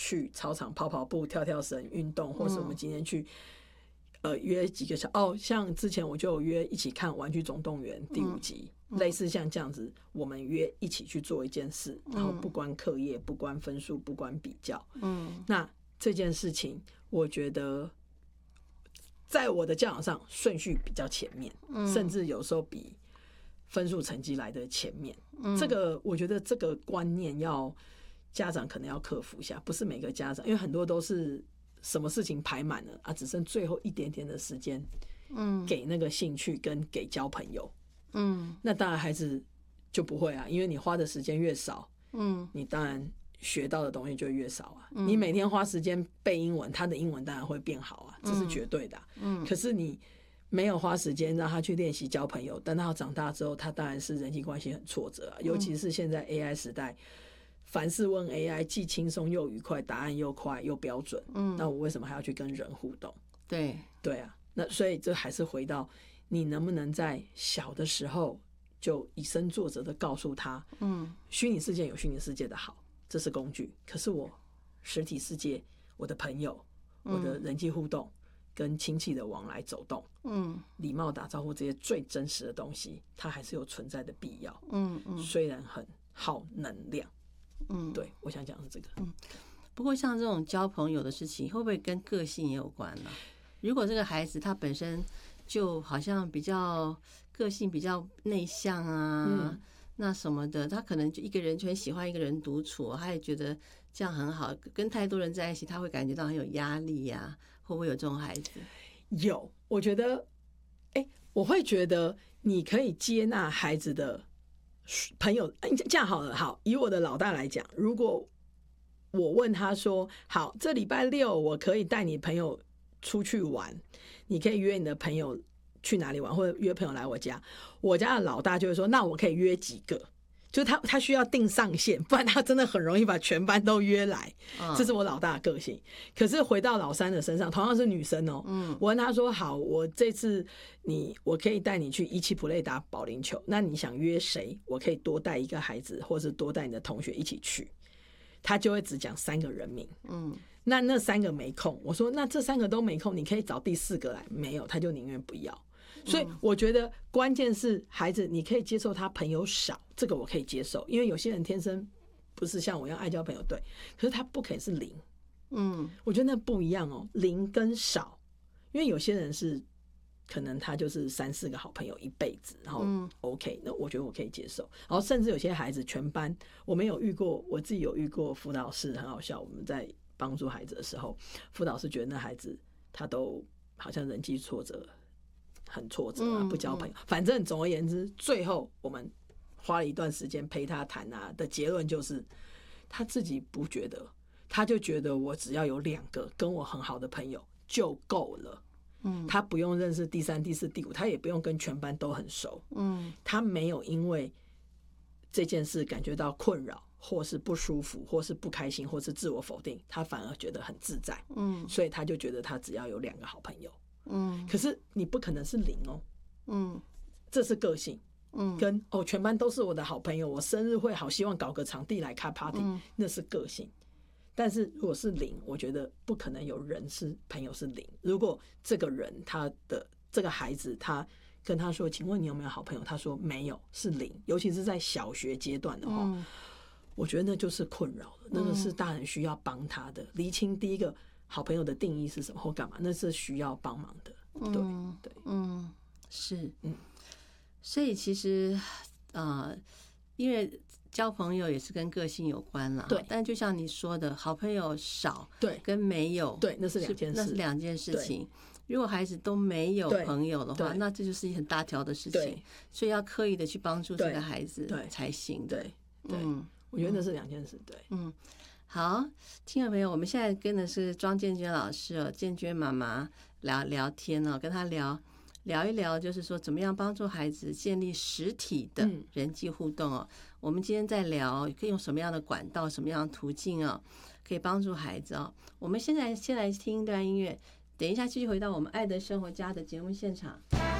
去操场跑跑步、跳跳绳运动，或是我们今天去约几个像之前我就有约一起看《玩具总动员》第5集，类似像这样子，我们约一起去做一件事，然后不关课业、不关分数、不关比较。那这件事情，我觉得在我的教养上顺序比较前面，甚至有时候比分数成绩来的前面。这个我觉得这个观念家长可能要克服一下，不是每个家长，因为很多都是什么事情排满了啊，只剩最后一点点的时间，给那个兴趣跟给交朋友。那当然孩子就不会啊，因为你花的时间越少，你当然学到的东西就越少啊。你每天花时间背英文，他的英文当然会变好啊，这是绝对的。可是你没有花时间让他去练习交朋友，等他长大之后，他当然是人际关系很挫折啊。尤其是现在 AI 时代，凡事问 AI， 既轻松又愉快，答案又快又标准。那我为什么还要去跟人互动？对啊，那所以这还是回到你能不能在小的时候就以身作则的告诉他，虚拟世界有虚拟世界的好，这是工具，可是我实体世界，我的朋友，我的人际互动，跟亲戚的往来走动，礼貌打招呼，这些最真实的东西，它还是有存在的必要。虽然很耗能量。对，我想讲的是这个。 不过像这种交朋友的事情，会不会跟个性也有关呢？如果这个孩子他本身就好像比较个性比较内向啊，那什么的，他可能就一个人就很喜欢一个人独处，他也觉得这样很好，跟太多人在一起他会感觉到很有压力呀，会不会有这种孩子？ 有，我觉得我会觉得你可以接纳孩子的朋友。这样好了，好，以我的老大来讲，如果我问他说，好，这礼拜6我可以带你朋友出去玩，你可以约你的朋友去哪里玩，或者约朋友来我家，我家的老大就会说，那我可以约几个，就他需要定上限，不然他真的很容易把全班都约来。这是我老大的个性。可是回到老三的身上，同样是女生哦，我问他说，好，我这次我可以带你去17play打保龄球，那你想约谁？我可以多带一个孩子，或是多带你的同学一起去。他就会只讲3个人名。那3个没空，我说那这3个都没空，你可以找第4个来，没有，他就宁愿不要。所以我觉得关键是孩子，你可以接受他朋友少，这个我可以接受，因为有些人天生不是像我一样爱交朋友，对，可是他不可以是0。我觉得那不一样哦，0跟少，因为有些人是可能他就是3、4个好朋友一辈子，然后 OK，那我觉得我可以接受。然后甚至有些孩子全班，我们有遇过，我自己有遇过辅导室很好笑，我们在帮助孩子的时候，辅导室觉得那孩子他都好像人际挫折很挫折啊，不交朋友。反正总而言之，最后我们花了一段时间陪他谈啊的结论就是，他自己不觉得，他就觉得我只要有2个跟我很好的朋友就够了。他不用认识第3、第4、第5，他也不用跟全班都很熟。他没有因为这件事感觉到困扰，或是不舒服，或是不开心，或是自我否定，他反而觉得很自在。所以他就觉得他只要有2个好朋友。可是你不可能是0哦。这是个性。跟全班都是我的好朋友，我生日会好希望搞个场地来开 party，那是个性。但是如果是0，我觉得不可能有人是朋友是0。如果这个人他的这个孩子他跟他说，请问你有没有好朋友？他说没有，是0。尤其是在小学阶段的话，我觉得那就是困扰了，那个是大人需要帮他的，厘清第一个好朋友的定义是什么或干嘛，那是需要帮忙的。对， 是，所以其实因为交朋友也是跟个性有关啦， 对。 但就像你说的，好朋友少， 对， 跟没有， 对，那是2件事情。如果孩子都没有朋友的话，那这就是一很大条的事情，所以要刻意的去帮助这个孩子才行。 对，我觉得那是2件事。对， 好，听众朋友，我们现在跟的是庄建娟老师哦，建娟妈妈聊天哦，跟她聊一聊，就是说怎么样帮助孩子建立实体的人际互动哦。我们今天在聊可以用什么样的管道、什么样的途径哦，可以帮助孩子哦。我们现在先来听一段音乐，等一下继续回到我们爱的生活家的节目现场。